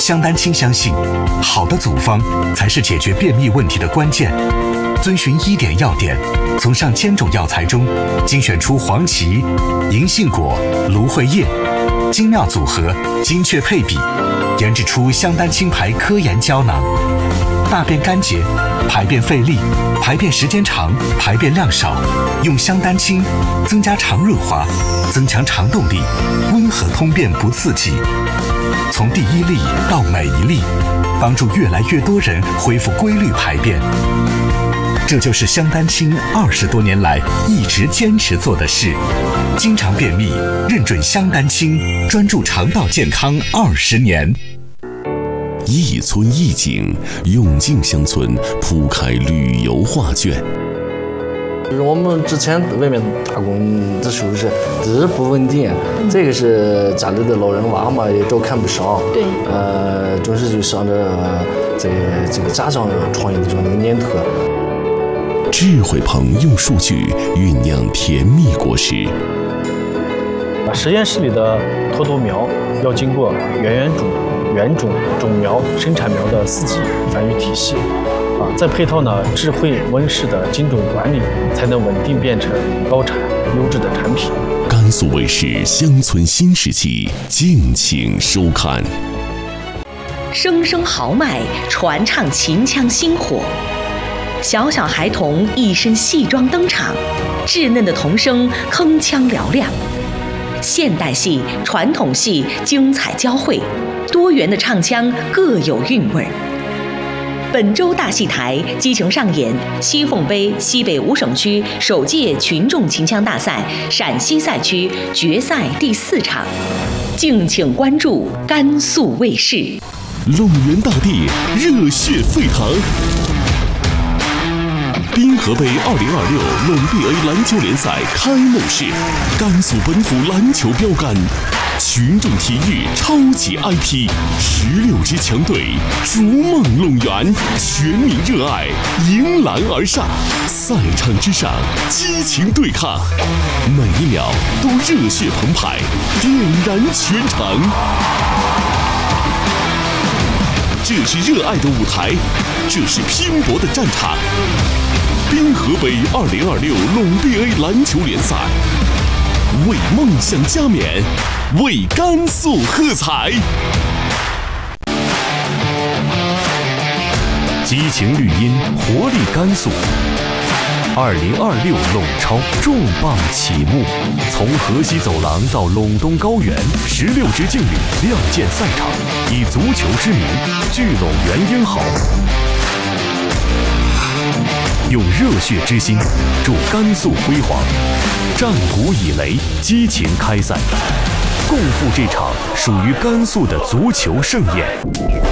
香丹青相信，好的组方才是解决便秘问题的关键。遵循1点要点，从上千种药材中精选出黄芪、银杏果、芦荟叶，精妙组合，精确配比，研制出香丹青牌科研胶囊。大便干结、排便费力、排便时间长、排便量少，用香丹青增加肠润滑，增强肠动力，温和通便不刺激。从第1粒到每1粒，帮助越来越多人恢复规律排便。这就是香丹青20多年来一直坚持做的事。经常便秘，认准香丹青，专注肠道健康20年。 一村一景，永靖乡村铺开旅游画卷。 我们之前在外面打工的时候是不稳定，这个是家里的老人娃嘛也照看不上， 对， 总是就想着在这个家乡创业的这么一个念头。 智慧棚用数据酝酿甜蜜果实。 实验室里的脱豆苗要经过原种、种苗、生产苗的4级繁育体系，再配套呢智慧温室的精准管理，才能稳定变成高产优质的产品。 甘肃卫视乡村新世纪，敬请收看。 声声豪迈，传唱秦腔新火。小小孩童一身戏装登场，稚嫩的童声铿锵嘹亮。现代戏、传统戏精彩交汇，多元的唱腔各有韵味。本周大戏台激情上演西凤杯西北5省区首届群众秦腔大赛陕西赛区决赛第4场，敬请关注甘肃卫视。 陇源大地热血沸腾。滨河杯2026陇 BA 篮球联赛开幕式，甘肃本土篮球标杆，群众体育超级 IP， 16支强队逐梦陇源，全民热爱，迎篮而上，赛场之上激情对抗，每一秒都热血澎湃，点燃全场。这是热爱的舞台，这是拼搏的战场。滨河杯2026陇 BA 篮球联赛，为梦想加冕，为甘肃喝彩。 激情绿茵，活力甘肃。2026陇超重磅启幕，从河西走廊到陇东高原，16支劲旅亮剑赛场，以足球之名聚陇源英豪，用热血之心助甘肃辉煌。战鼓以雷，激情开赛，共赴这场属于甘肃的足球盛宴。